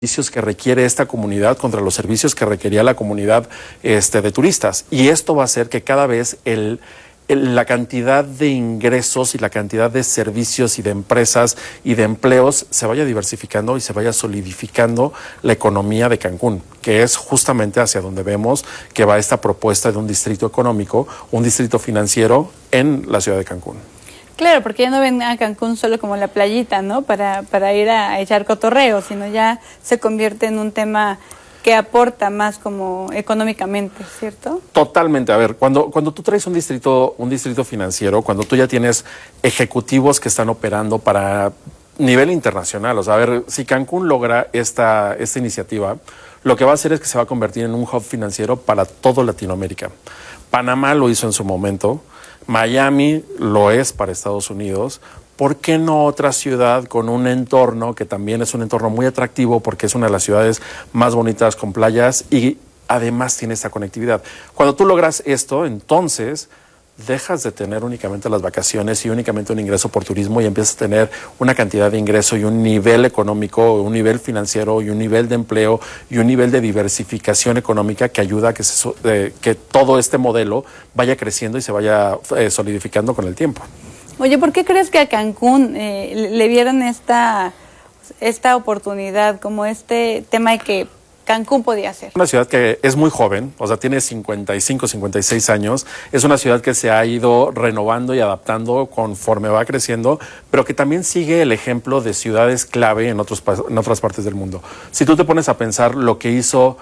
servicios que requiere esta comunidad contra los servicios que requería la comunidad de turistas. Y esto va a hacer que cada vez la cantidad de ingresos y la cantidad de servicios y de empresas y de empleos se vaya diversificando y se vaya solidificando la economía de Cancún, que es justamente hacia donde vemos que va esta propuesta de un distrito económico, un distrito financiero en la ciudad de Cancún. Claro, porque ya no ven a Cancún solo como la playita, ¿no? Para ir a echar cotorreo, sino ya se convierte en un tema que aporta más como económicamente, ¿cierto? Totalmente. A ver, cuando tú traes un distrito financiero, cuando tú ya tienes ejecutivos que están operando para nivel internacional, o sea, a ver, si Cancún logra esta iniciativa, lo que va a hacer es que se va a convertir en un hub financiero para toda Latinoamérica. Panamá lo hizo en su momento, Miami lo es para Estados Unidos. ¿Por qué no otra ciudad con un entorno que también es un entorno muy atractivo porque es una de las ciudades más bonitas con playas y además tiene esta conectividad? Cuando tú logras esto, entonces dejas de tener únicamente las vacaciones y únicamente un ingreso por turismo y empiezas a tener una cantidad de ingreso y un nivel económico, un nivel financiero y un nivel de empleo y un nivel de diversificación económica que ayuda a que todo este modelo vaya creciendo y se vaya solidificando con el tiempo. Oye, ¿por qué crees que a Cancún le vieron esta oportunidad, como este tema de que Cancún podía ser? Una ciudad que es muy joven, o sea, tiene 55, 56 años. Es una ciudad que se ha ido renovando y adaptando conforme va creciendo, pero que también sigue el ejemplo de ciudades clave en otras partes del mundo. Si tú te pones a pensar lo que hizo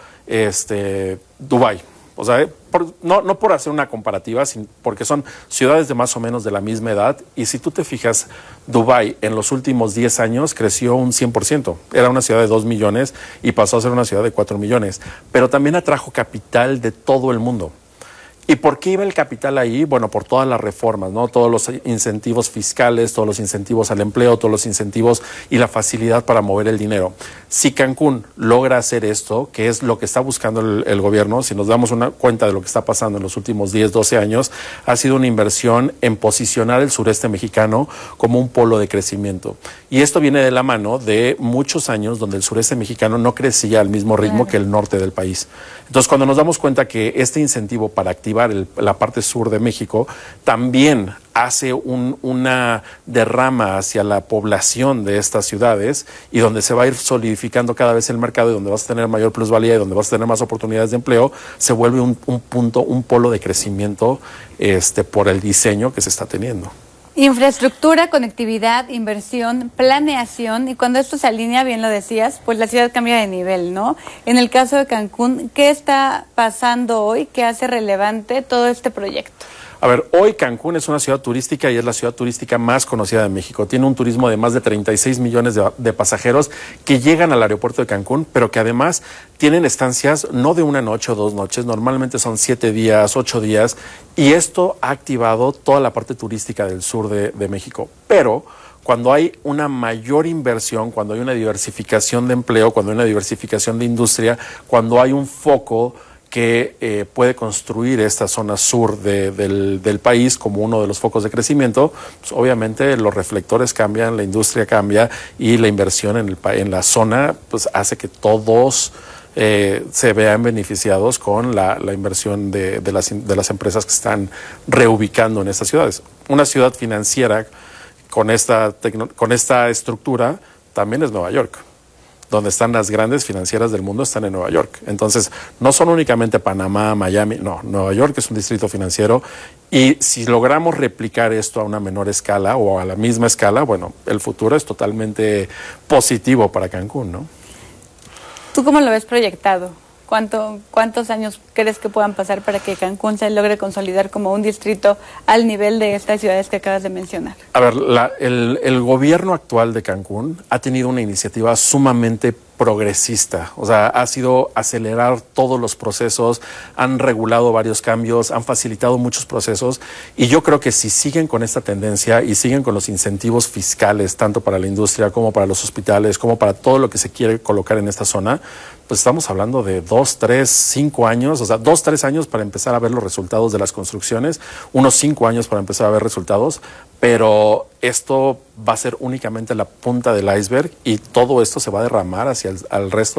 Dubái, o sea, no por hacer una comparativa, porque son ciudades de más o menos de la misma edad, y si tú te fijas, Dubái en los últimos 10 años creció un 100%. Era una ciudad de 2 millones y pasó a ser una ciudad de 4 millones, pero también atrajo capital de todo el mundo. ¿Y por qué iba el capital ahí? Bueno, por todas las reformas, ¿no? Todos los incentivos fiscales, todos los incentivos al empleo, todos los incentivos y la facilidad para mover el dinero. Si Cancún logra hacer esto, que es lo que está buscando el gobierno, si nos damos una cuenta de lo que está pasando en los últimos 10, 12 años, ha sido una inversión en posicionar el sureste mexicano como un polo de crecimiento. Y esto viene de la mano de muchos años donde el sureste mexicano no crecía al mismo ritmo que el norte del país. Entonces, cuando nos damos cuenta que este incentivo para activar la parte sur de México también hace una derrama hacia la población de estas ciudades y donde se va a ir solidificando cada vez el mercado y donde vas a tener mayor plusvalía y donde vas a tener más oportunidades de empleo, se vuelve un polo de crecimiento por el diseño que se está teniendo. Infraestructura, conectividad, inversión, planeación, y cuando esto se alinea, bien lo decías, pues la ciudad cambia de nivel, ¿no? En el caso de Cancún, ¿qué está pasando hoy que hace relevante todo este proyecto? A ver, hoy Cancún es una ciudad turística y es la ciudad turística más conocida de México. Tiene un turismo de más de 36 millones de pasajeros que llegan al aeropuerto de Cancún, pero que además tienen estancias no de una noche o 2 noches, normalmente son 7 días, 8 días, y esto ha activado toda la parte turística del sur de México. Pero cuando hay una mayor inversión, cuando hay una diversificación de empleo, cuando hay una diversificación de industria, cuando hay un foco que puede construir esta zona sur del país como uno de los focos de crecimiento, pues obviamente los reflectores cambian, la industria cambia y la inversión en la zona pues hace que todos se vean beneficiados con la inversión de las empresas que están reubicando en estas ciudades. Una ciudad financiera con esta estructura también es Nueva York. Donde están las grandes financieras del mundo están en Nueva York. Entonces, no son únicamente Panamá, Miami, no, Nueva York es un distrito financiero y si logramos replicar esto a una menor escala o a la misma escala, bueno, el futuro es totalmente positivo para Cancún, ¿no? ¿Tú cómo lo ves proyectado? ¿Cuántos años crees que puedan pasar para que Cancún se logre consolidar como un distrito al nivel de estas ciudades que acabas de mencionar? A ver, el gobierno actual de Cancún ha tenido una iniciativa sumamente progresista, o sea, ha sido acelerar todos los procesos, han regulado varios cambios, han facilitado muchos procesos y yo creo que si siguen con esta tendencia y siguen con los incentivos fiscales, tanto para la industria como para los hospitales, como para todo lo que se quiere colocar en esta zona, pues estamos hablando de 2, 3, 5 años, o sea, 2, 3 años para empezar a ver los resultados de las construcciones, unos 5 años para empezar a ver resultados, pero esto va a ser únicamente la punta del iceberg y todo esto se va a derramar hacia el resto